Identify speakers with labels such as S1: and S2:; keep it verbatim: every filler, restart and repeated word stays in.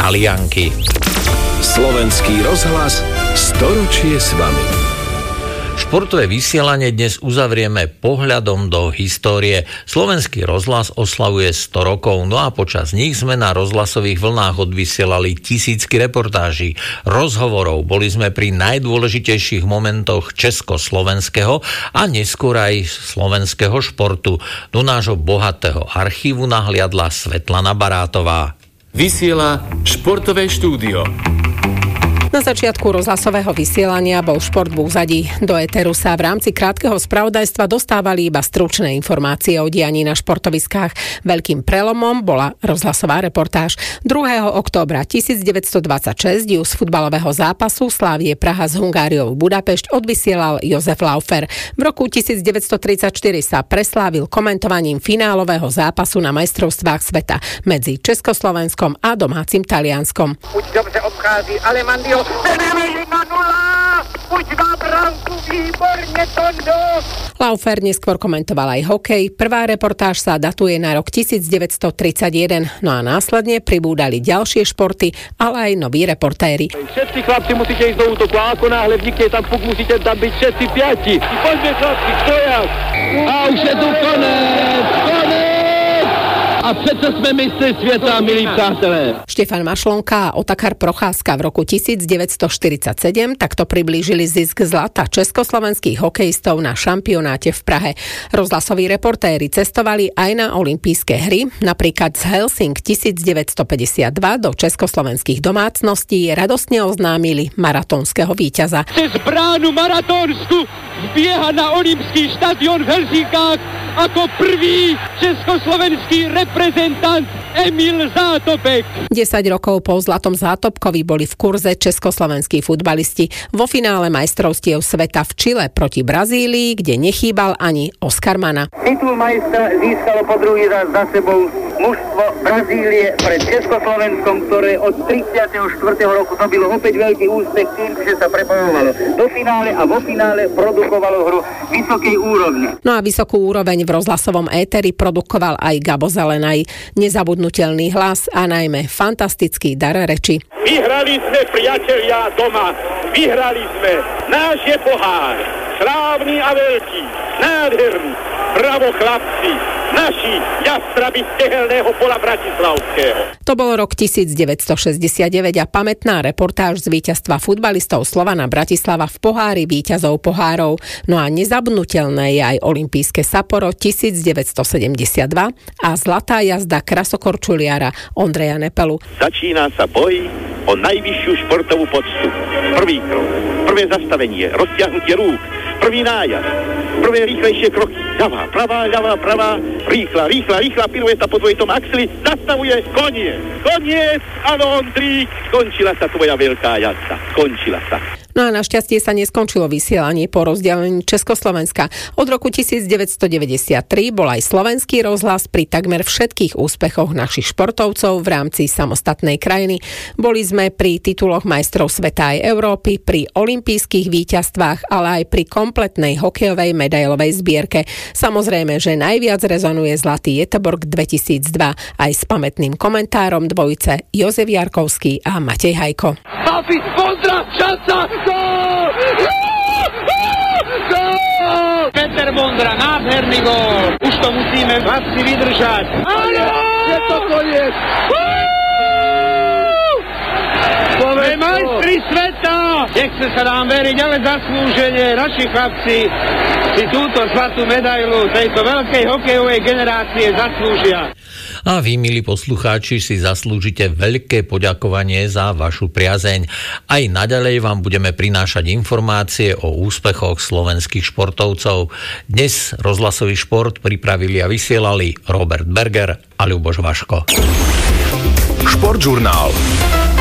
S1: Talianky.
S2: Slovenský rozhlas storočie s vami.
S1: Športové vysielanie dnes uzavrieme pohľadom do histórie. Slovenský rozhlas oslavuje sto rokov, no a počas nich sme na rozhlasových vlnách odvysielali tisícky reportáží, rozhovorov. Boli sme pri najdôležitejších momentoch československého a neskôr aj slovenského športu. Do nášho bohatého archívu nahliadla Svetlana Barátová.
S3: Vysiela športové štúdio.
S4: Na začiatku rozhlasového vysielania bol šport v úzadí. Do éteru sa v rámci krátkeho spravodajstva dostávali iba stručné informácie o dianí na športoviskách. Veľkým prelomom bola rozhlasová reportáž. druhého októbra tisícdeväťstodvadsaťšesť ju z futbalového zápasu Slavie Praha s Hungáriou Budapešť odvysielal Jozef Laufer. V roku tisícdeväťstotridsaťštyri sa preslávil komentovaním finálového zápasu na majstrovstvách sveta medzi Československom a domácim Talianskom.
S5: Už dobře obchází Alemandio.
S4: Laufer neskôr komentoval aj hokej. Prvá reportáž sa datuje na rok tisícdeväťstotridsaťjeden, no a následne pribúdali ďalšie športy, ale aj noví reportéri.
S6: Všetci chlapci musíte ísť do útoku a ako náhle vnikne tam puk, musíte tam byť všetci piati. Poďme chlapci, stojak! A už je tu konec! Konec! A přece sme mistri sveta, milí přátelé.
S4: Štefan Mašlonka a Otakar Procházka v roku tisícdeväťstoštyridsaťsedem takto priblížili zisk zlata československých hokejistov na šampionáte v Prahe. Rozhlasoví reportéri cestovali aj na olympijské hry, napríklad z Helsing tisícdeväťstopäťdesiatdva do československých domácností radostne oznámili maratónskeho víťaza.
S6: Cez bránu maratónsku vbieha na olympijský štadión v Helsinkách ako prvý československý reprezentant Emil Zátopek.
S4: desať rokov po Zlatom Zátopkovi boli v kurze československí futbalisti vo finále majstrovstiev sveta v Čile proti Brazílii, kde nechýbal ani Oskar Mana.
S5: Titul majstra získalo po druhý raz za sebou mužstvo Brazílie pred Československom, ktoré od tridsiateho štvrtého roku to bylo opäť veľký úspech tým, že sa prebojovalo do finále a vo finále produkovalo hru vysokej úrovne.
S4: No a vysokú úroveň v rozhlasovom éteri produkoval aj Gabo Zelenaj. Nezabudnutelný hlas a najmä fantastický dar reči.
S6: Vyhrali sme, priatelia, doma. Vyhrali sme. Náš je pohár. Slávny a veľký. Nádherný. Bravo, chlapci. Naši jastrabi z tehelného pola bratislavského.
S4: To bol rok tisícdeväťstošesťdesiatdeväť a pamätná reportáž z víťazstva futbalistov Slovana Bratislava v pohári víťazov pohárov. No a nezabudnutelné je aj olympijské Sapporo tisícdeväťstosedemdesiatdva a zlatá jazda krasokorčuliara Ondreja Nepelu.
S6: Začína sa boj o najvyššiu športovú poctu. Prvý krok, prvé zastavenie, roztiahnutie rúk, prvý nájazd, prvé rýchlejšie kroky, ľavá, pravá, ľavá, pravá, rýchla, rýchla, rýchla pirueta po dvojitom axli, zastavuje, koniec, koniec, áno, Ondrík, skončila sa tvoja veľká jazda, skončila sa.
S4: No a našťastie sa neskončilo vysielanie po rozdelení Československa. Od roku tisícdeväťstodeväťdesiattri bol aj slovenský rozhlas pri takmer všetkých úspechoch našich športovcov v rámci samostatnej krajiny. Boli sme pri tituloch majstrov sveta aj Európy, pri olympijských víťazstvách, ale aj pri kompletnej hokejovej medailovej zbierke. Samozrejme, že najviac rezonuje zlatý Göteborg dvetisícdva aj s pamätným komentárom dvojice Jozef Jarkovský a Matej Hajko.
S6: Papi, Vondra, šanca! Gól! Gól! Peter Vondra, nádherný gól! Už to musíme chlapci vydržať. Áno! Je to koniec! Sme majstri sveta! Nechce sa nám veriť, ale zaslúženie. Naši chlapci si túto zlatú medailu tejto veľkej hokejovej generácie zaslúžia.
S1: A vy, milí poslucháči, si zaslúžite veľké poďakovanie za vašu priazeň. Aj naďalej vám budeme prinášať informácie o úspechoch slovenských športovcov. Dnes rozhlasový šport pripravili a vysielali Robert Berger a Ľuboš Vaško.
S2: Športžurnál.